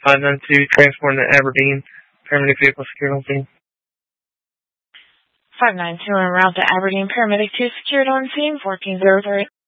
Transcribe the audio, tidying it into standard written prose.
592, transporting to Aberdeen. Paramedic vehicle secured on scene. 592 en route to Aberdeen. Paramedic 2 secured on scene. 1403.